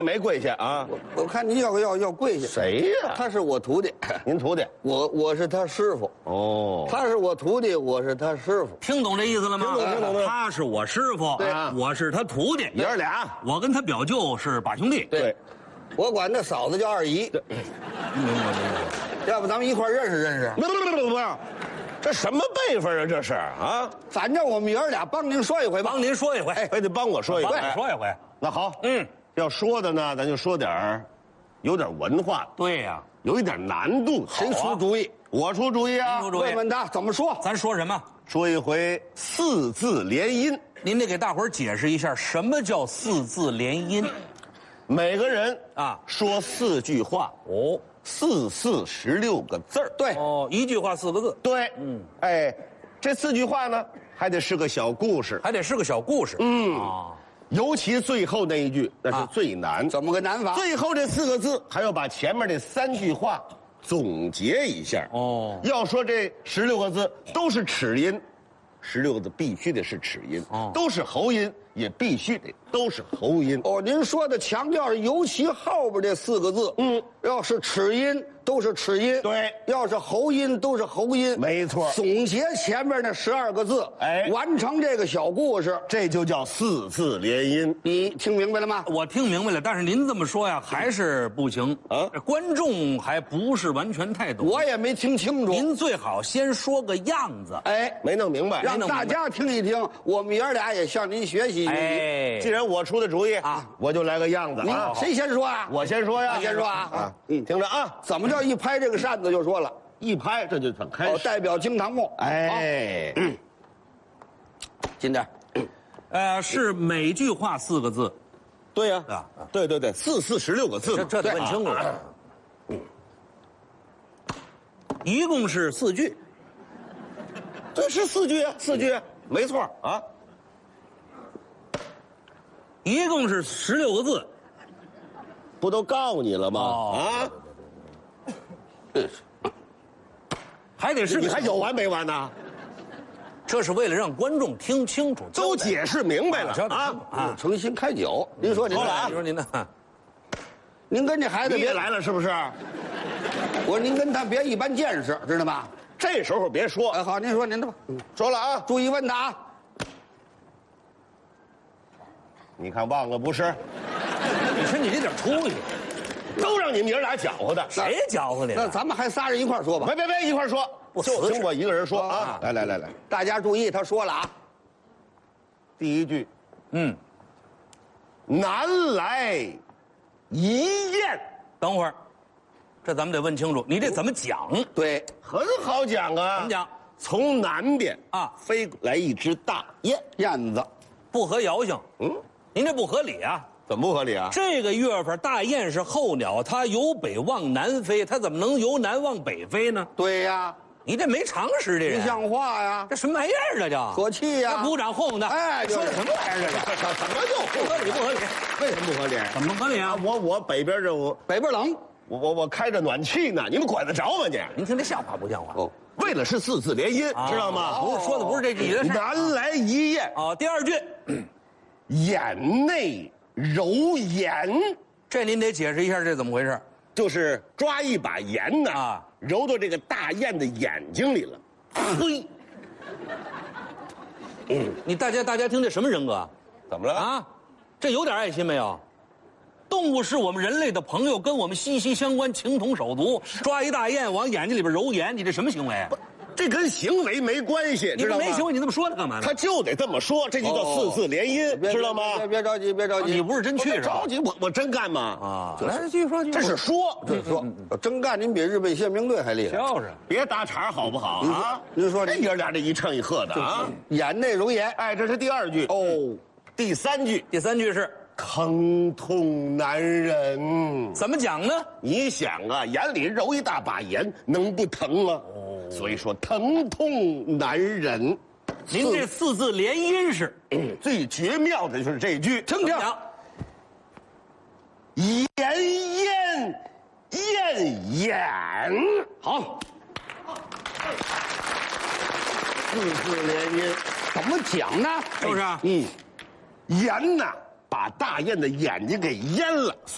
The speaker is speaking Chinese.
没跪下啊？ 我看您要跪下。 谁呀？ 他是我徒弟， 您徒弟？ 我是他师傅。 哦， 他是我徒弟，我是他师傅。 听懂这意思了吗？ 听懂了。 他是我师傅，我是他徒弟， 爷儿俩， 我跟他表舅是把兄弟。 对， 我管他嫂子叫二姨。要不咱们一块认识认识？ 不，这什么辈分啊？这是啊？ 反正我们爷儿俩帮您说一回吧。 帮您说一回， 非得帮我说一回。 帮你说一回。 那好，要说的呢，咱就说点儿，有点文化， 对呀， 有一点难度。 谁出主意？ 我出主意啊！ 出主意问问他怎么说？ 咱说什么？ 说一回四字联音。 您得给大伙儿解释一下，什么叫四字联音？ 每个人啊说4句话， 哦 4 4 16个字儿。 对， 哦，一句话4个字， 对，哎，这4句话呢，还得是个小故事， 还得是个小故事。啊， 尤其最后那一句，那是最难。 怎么个难法？ 最后这4个字还要把前面这3句话总结一下。 哦， 要说这16个字都是齿音，16个字必须得是齿音，都是喉音也必须得都是喉音。 哦，您说的强调是尤其后边这4个字，要是齿音都是齿音， 对， 要是喉音都是喉音， 没错。 总结前面那12个字，完成这个小故事， 这就叫4字联音。 你听明白了吗？ 我听明白了，但是您这么说呀，还是不行啊。观众还不是完全太懂， 我也没听清楚。 您最好先说个样子。 没弄明白， 让大家听一听，我们爷儿俩也向您学习。 既然我出的主意啊，我就来个样子啊。 谁先说啊？ 我先说呀。 先说啊。 听着啊， 怎么叫一拍这个扇子就说了？ 一拍这就算开始。 代表惊堂木。近点。 是每句话4个字。 对呀，对，4 4 16个字。 这得问清楚。一共是4句。 这是4句啊，4句，没错啊。 一共是16个字， 不都告诉你了吗？ 还得是你还有完没完呢？ 这是为了让观众听清楚， 都解释明白了啊！ 诚心开酒，您说您的啊？ 你说您的， 您跟这孩子别来了是不是？ 我说您跟他别一般见识，知道吗？ 这时候别说。 好，您说您的吧。 说了啊， 注意问他啊。 你看忘了不是？ 你说你这点出息， 都让你们爷俩搅和的。 谁搅和你？ 那咱们还仨人一块说吧。 别一块说，就听我一个人说啊！来， 大家注意，他说了啊。 第一句，南来一雁。 等会儿，这咱们得问清楚，你这怎么讲？ 对， 很好讲啊。 怎么讲？ 从南边啊飞来一只大燕子， 不合谣性。您这不合理啊！ 怎么不合理啊？ 这个月份大雁是候鸟，它由北往南飞，它怎么能由南往北飞呢？ 对呀， 你这没常识，这人不像话呀！ 这什么玩意儿？这叫可气呀！ 鼓掌哄的，说的什么玩意儿？这怎么就不合理？不合理？为什么不合理？ 怎么不合理啊？ 我北边这北边冷， 我开着暖气呢，你们管得着吗？你您听这像话不像话？ 哦，为了是4字联音，知道吗？ 不是说的不是这句的事。 南来一雁。 第二句， 眼内揉盐， 这您得解释一下，这怎么回事？ 就是抓一把盐呢，揉到这个大雁的眼睛里了。嘿， 你大家听这什么人格？ 怎么了啊？这有点爱心没有？动物是我们人类的朋友，跟我们息息相关，情同手足。抓一大雁往眼睛里边揉盐，你这什么行为？ 这跟行为没关系，知道吗？ 没行为，你这么说他干嘛呢？ 他就得这么说，这就叫4字联音，知道吗？ 别着急，别着急， 你不是真去是吧？ 着急，我真干吗？ 啊，来继续说， 这是说， 真干，您比日本宪兵队还厉害。 就是别打岔好不好啊？ 您说这爷俩这一唱一和的啊， 眼内揉盐。 哎，这是第2句哦，第3句， 第3句是疼痛难忍。 怎么讲呢？ 你想啊，眼里揉一大把盐，能不疼吗？所以说疼痛难忍。 您这4字联音是最绝妙的就是这句， 听听。 燕，好 4字联音怎么讲呢？ 是不是？ 盐呐，把大雁的眼睛给淹了。